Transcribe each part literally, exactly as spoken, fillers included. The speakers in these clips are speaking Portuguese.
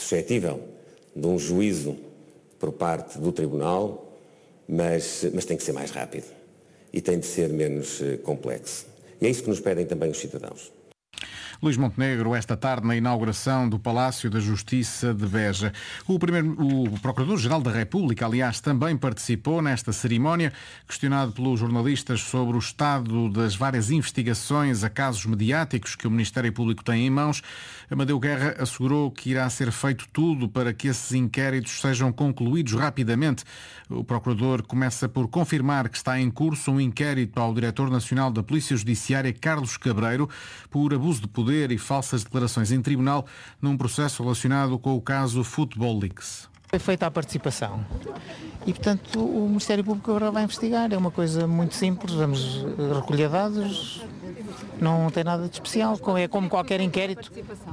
suscetível de um juízo por parte do Tribunal, mas, mas tem que ser mais rápido e tem de ser menos complexo. E é isso que nos pedem também os cidadãos. Luís Montenegro, esta tarde, na inauguração do Palácio da Justiça de Beja. O, primeiro, o Procurador-Geral da República, aliás, também participou nesta cerimónia, questionado pelos jornalistas sobre o estado das várias investigações a casos mediáticos que o Ministério Público tem em mãos. Amadeu Guerra assegurou que irá ser feito tudo para que esses inquéritos sejam concluídos rapidamente. O Procurador começa por confirmar que está em curso um inquérito ao Diretor Nacional da Polícia Judiciária, Carlos Cabreiro, por abuso de poder e falsas declarações em tribunal num processo relacionado com o caso Football Leaks. Foi feita a participação e, portanto, o Ministério Público agora vai investigar. É uma coisa muito simples, vamos recolher dados, não tem nada de especial, é como qualquer inquérito.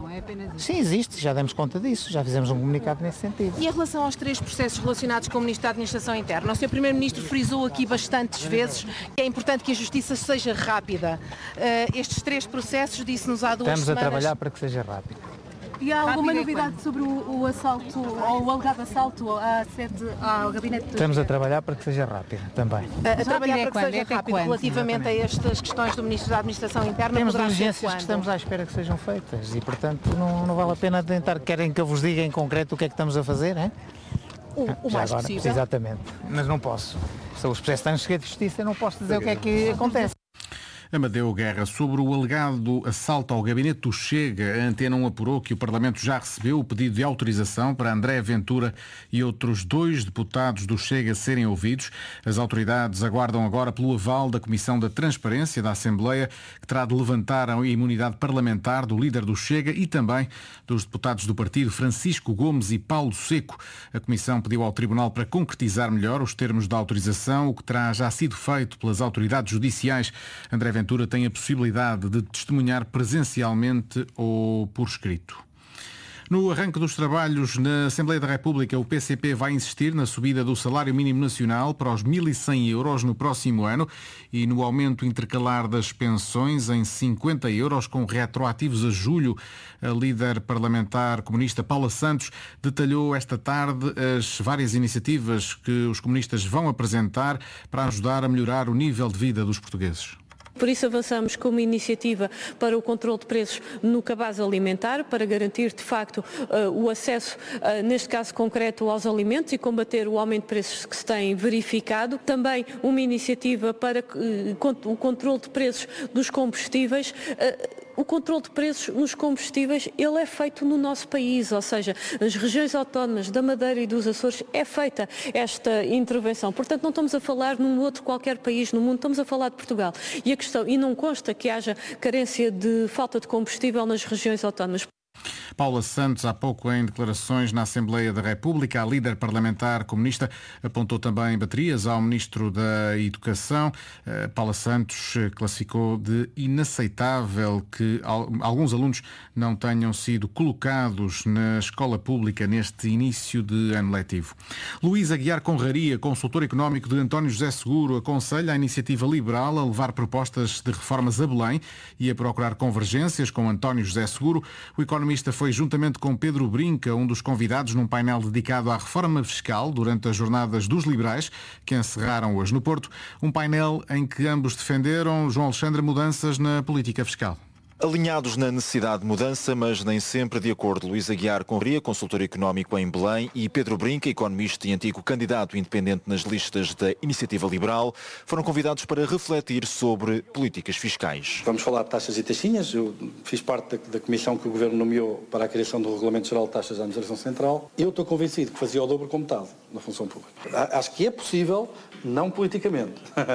Sim, existe, já demos conta disso, já fizemos um comunicado nesse sentido. E em relação aos três processos relacionados com o Ministro da Administração Interna, o senhor Primeiro-Ministro frisou aqui bastantes vezes que é importante que a Justiça seja rápida. Uh, estes três processos, disse-nos há duas Estamos semanas... Estamos a trabalhar para que seja rápido. E há alguma novidade sobre o, o assalto, ou o alegado assalto à sede, ao gabinete? De... Estamos a trabalhar para que seja rápido, também. A, a trabalhar para que seja rápido relativamente a estas questões do Ministro da Administração Interna. Temos diligências que estamos à espera que sejam feitas e, portanto, não, não vale a pena tentar, querem que eu vos diga em concreto o que é que estamos a fazer, hein? O, o mais agora, possível. Exatamente, mas não posso. Se os processos estão em segredo de justiça, não posso dizer o que é que acontece. Amadeu Guerra, sobre o alegado assalto ao gabinete do Chega, a Antena um apurou que o Parlamento já recebeu o pedido de autorização para André Ventura e outros dois deputados do Chega serem ouvidos. As autoridades aguardam agora pelo aval da Comissão da Transparência da Assembleia, que terá de levantar a imunidade parlamentar do líder do Chega e também dos deputados do partido Francisco Gomes e Paulo Seco. A Comissão pediu ao Tribunal para concretizar melhor os termos da autorização, o que terá já sido feito pelas autoridades judiciais. André Ventura tem a possibilidade de testemunhar presencialmente ou por escrito. No arranque dos trabalhos na Assembleia da República, o P C P vai insistir na subida do salário mínimo nacional para os mil e cem euros no próximo ano e no aumento intercalar das pensões em cinquenta euros, com retroativos a julho. A líder parlamentar comunista Paula Santos detalhou esta tarde as várias iniciativas que os comunistas vão apresentar para ajudar a melhorar o nível de vida dos portugueses. Por isso avançamos com uma iniciativa para o controle de preços no cabaz alimentar, para garantir de facto o acesso, neste caso concreto, aos alimentos e combater o aumento de preços que se tem verificado. Também uma iniciativa para o controle de preços dos combustíveis. O controle de preços nos combustíveis, ele é feito no nosso país, ou seja, nas regiões autónomas da Madeira e dos Açores é feita esta intervenção. Portanto, não estamos a falar num outro qualquer país no mundo, estamos a falar de Portugal. E a questão, e não consta que haja carência de falta de combustível nas regiões autónomas. Paula Santos, há pouco em declarações na Assembleia da República, a líder parlamentar comunista apontou também baterias ao Ministro da Educação. Paula Santos classificou de inaceitável que alguns alunos não tenham sido colocados na escola pública neste início de ano letivo. Luís Aguiar Conraria, consultor económico de António José Seguro, aconselha a iniciativa liberal a levar propostas de reformas a Belém e a procurar convergências com António José Seguro. O economista foi juntamente com Pedro Brinca, um dos convidados num painel dedicado à reforma fiscal durante as jornadas dos liberais, que encerraram hoje no Porto, um painel em que ambos defenderam, João Alexandre, mudanças na política fiscal. Alinhados na necessidade de mudança, mas nem sempre de acordo. Luís Aguiar Conraria, consultor económico em Belém, e Pedro Brinca, economista e antigo candidato independente nas listas da Iniciativa Liberal, foram convidados para refletir sobre políticas fiscais. Vamos falar de taxas e taxinhas. Eu fiz parte da, da comissão que o Governo nomeou para a criação do Regulamento Geral de Taxas da Administração Central. Eu estou convencido que fazia o dobro com metade na função pública. Acho que é possível, não politicamente,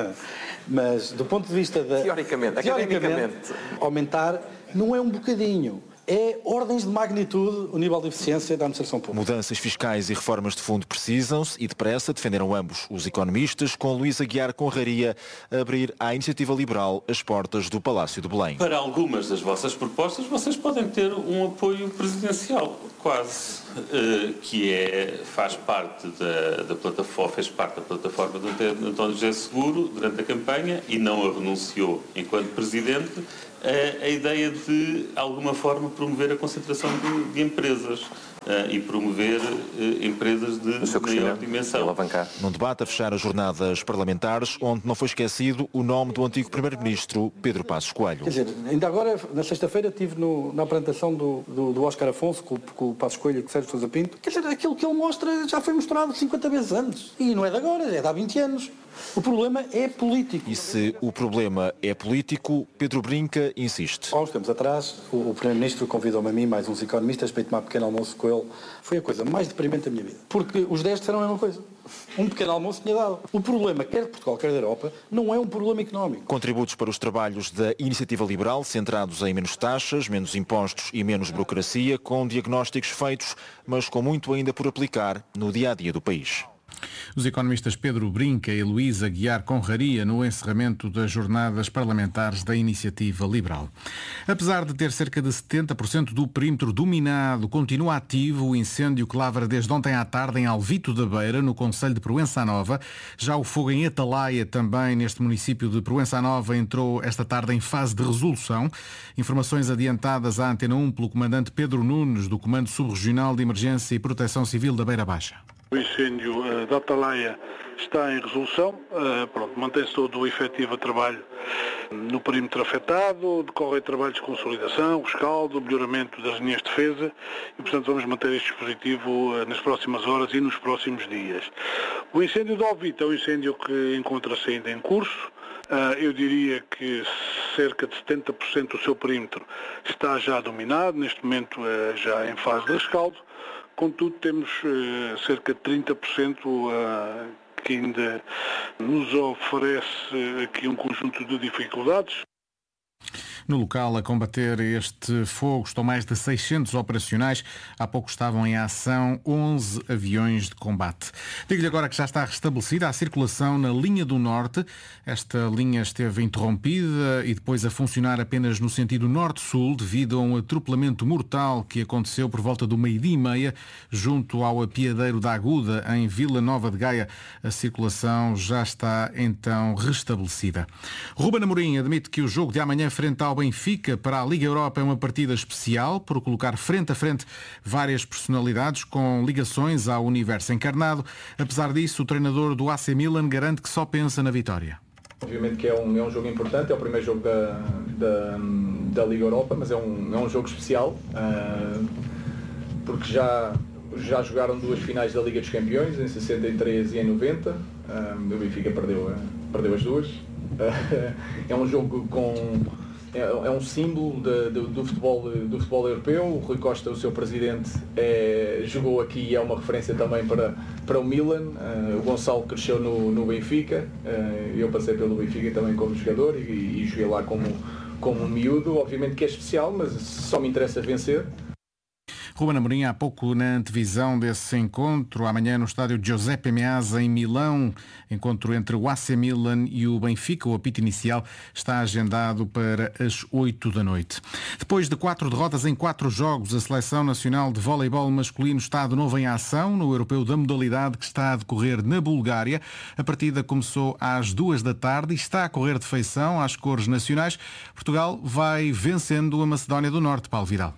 mas do ponto de vista da... Teoricamente, teoricamente, aumentar não é um bocadinho. É ordens de magnitude o nível de eficiência da administração pública. Mudanças fiscais e reformas de fundo precisam-se e depressa, defenderam ambos os economistas, com Luís Aguiar Conraria a abrir à Iniciativa Liberal as portas do Palácio de Belém. Para algumas das vossas propostas, vocês podem ter um apoio presidencial, quase, que é, faz parte da, da plataforma, fez parte da plataforma do António José Seguro durante a campanha e não a renunciou enquanto presidente. A, a ideia de, alguma forma, promover a concentração de, de empresas. uh, e promover uh, empresas de maior dimensão. Alavancar. Num debate a fechar as jornadas parlamentares, onde não foi esquecido o nome do antigo primeiro-ministro Pedro Passos Coelho. Quer dizer, ainda agora, na sexta-feira, estive no, na apresentação do, do, do Óscar Afonso, com, com o Passos Coelho e com o Sérgio Sousa Pinto. Quer dizer, aquilo que ele mostra já foi mostrado cinquenta vezes antes. E não é de agora, é de há vinte anos. O problema é político. E se o problema é político, Pedro Brinca insiste. Há uns tempos atrás, o, o Primeiro-Ministro convidou-me a mim, mais uns economistas, para ir tomar um pequeno almoço com ele. Foi a coisa mais deprimente da minha vida. Porque os dez disseram a mesma coisa. Um pequeno almoço tinha dado. O problema, quer de Portugal, quer da Europa, não é um problema económico. Contributos para os trabalhos da Iniciativa Liberal, centrados em menos taxas, menos impostos e menos burocracia, com diagnósticos feitos, mas com muito ainda por aplicar no dia-a-dia do país. Os economistas Pedro Brinca e Luís Aguiar Conraria no encerramento das jornadas parlamentares da Iniciativa Liberal. Apesar de ter cerca de setenta por cento do perímetro dominado, continua ativo o incêndio que lavra desde ontem à tarde em Alvito da Beira, no concelho de Proença Nova. Já o fogo em Atalaia, também neste município de Proença Nova, entrou esta tarde em fase de resolução. Informações adiantadas à Antena um pelo comandante Pedro Nunes, do Comando Subregional de Emergência e Proteção Civil da Beira Baixa. O incêndio uh, da Atalaia está em resolução, uh, pronto, mantém-se todo o efetivo trabalho no perímetro afetado, decorrem trabalhos de consolidação, rescaldo, melhoramento das linhas de defesa e, portanto, vamos manter este dispositivo uh, nas próximas horas e nos próximos dias. O incêndio de Alvito é um incêndio que encontra-se ainda em curso. Uh, eu diria que cerca de setenta por cento do seu perímetro está já dominado, neste momento uh, já em fase de rescaldo. Contudo, temos uh, cerca de trinta por cento uh, que ainda nos oferece aqui um conjunto de dificuldades. No local, a combater este fogo, estão mais de seiscentos operacionais. Há pouco estavam em ação onze aviões de combate. Digo-lhe agora que já está restabelecida a circulação na linha do Norte. Esta linha esteve interrompida e depois a funcionar apenas no sentido Norte-Sul devido a um atropelamento mortal que aconteceu por volta do meio-dia e meia junto ao apiadeiro da Aguda, em Vila Nova de Gaia. A circulação já está então restabelecida. Ruben Amorim admite que o jogo de amanhã frente ao Benfica para a Liga Europa é uma partida especial por colocar frente a frente várias personalidades com ligações ao universo encarnado. Apesar disso, o treinador do A C Milan garante que só pensa na vitória. Obviamente que é um, é um jogo importante, é o primeiro jogo da, da, da Liga Europa, mas é um, é um jogo especial, uh, porque já, já jogaram duas finais da Liga dos Campeões, em sessenta e três e em noventa, uh, o Benfica perdeu, perdeu as duas. Uh, é um jogo com... É um símbolo de, de, do, futebol, do futebol europeu. O Rui Costa, o seu presidente, é, jogou aqui e é uma referência também para, para o Milan. Uh, o Gonçalo cresceu no, no Benfica, uh, eu passei pelo Benfica também como jogador e, e joguei lá como, como um miúdo. Obviamente que é especial, mas só me interessa vencer. Ruben Amorim, há pouco na antevisão desse encontro, amanhã no estádio Giuseppe Meazza em Milão, encontro entre o A C Milan e o Benfica. O apito inicial está agendado para as oito da noite. Depois de quatro derrotas em quatro jogos, a Seleção Nacional de Voleibol Masculino está de novo em ação no Europeu da modalidade que está a decorrer na Bulgária. A partida começou às duas da tarde e está a correr de feição às cores nacionais. Portugal vai vencendo a Macedónia do Norte, Paulo Vidal.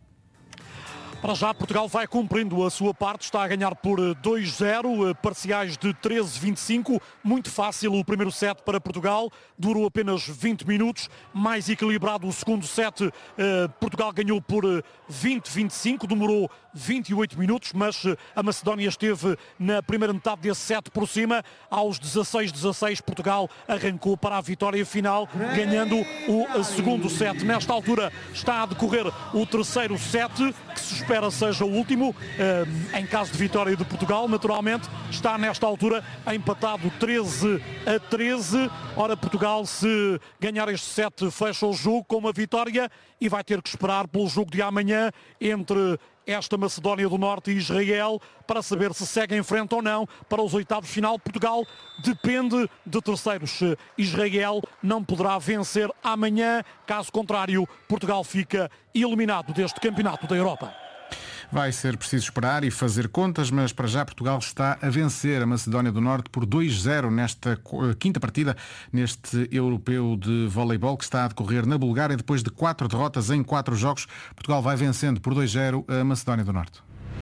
Para já, Portugal vai cumprindo a sua parte, está a ganhar por dois zero, parciais de treze a vinte e cinco. Muito fácil o primeiro set para Portugal, durou apenas vinte minutos. Mais equilibrado o segundo set, Portugal ganhou por vinte a vinte e cinco, demorou vinte e oito minutos, mas a Macedónia esteve na primeira metade desse set por cima. Aos dezasseis a dezasseis, Portugal arrancou para a vitória final, ganhando o segundo set. Nesta altura está a decorrer o terceiro set, que se espera seja o último, em caso de vitória de Portugal, naturalmente. Está nesta altura empatado treze a treze. Ora, Portugal, se ganhar este set, fecha o jogo com uma vitória e vai ter que esperar pelo jogo de amanhã entre esta Macedónia do Norte e Israel para saber se segue em frente ou não para os oitavos de final. Portugal depende de terceiros. Israel não poderá vencer amanhã, caso contrário, Portugal fica eliminado deste campeonato da Europa. Vai ser preciso esperar e fazer contas, mas para já Portugal está a vencer a Macedónia do Norte por dois zero nesta quinta partida, neste europeu de voleibol que está a decorrer na Bulgária. Depois de quatro derrotas em quatro jogos, Portugal vai vencendo por dois zero a Macedónia do Norte.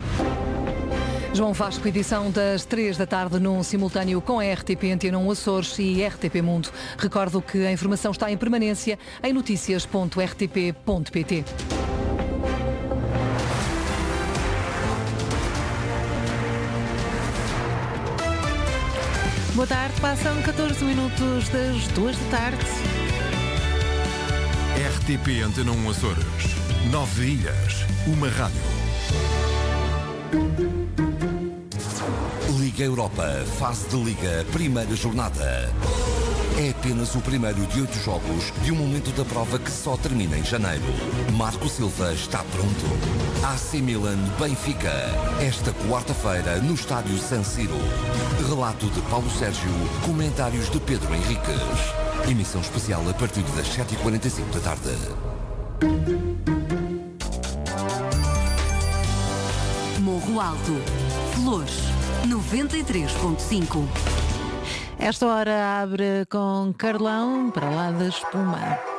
João Vasco, edição das três da tarde, num simultâneo com a R T P Antena um Açores e R T P Mundo. Recordo que a informação está em permanência em notícias ponto r t p ponto p t. Boa tarde, passam catorze minutos das duas da tarde. R T P Antena um Açores. Nove ilhas, uma rádio. Liga Europa, fase de Liga, primeira jornada. É apenas o primeiro de oito jogos de um momento da prova que só termina em janeiro. Marco Silva está pronto. A C Milan Benfica, esta quarta-feira no estádio San Siro. Relato de Paulo Sérgio, comentários de Pedro Henriques. Emissão especial a partir das sete e quarenta e cinco da tarde. Morro Alto, Flores, noventa e três ponto cinco. Esta hora abre com Carlão, para lá da espuma.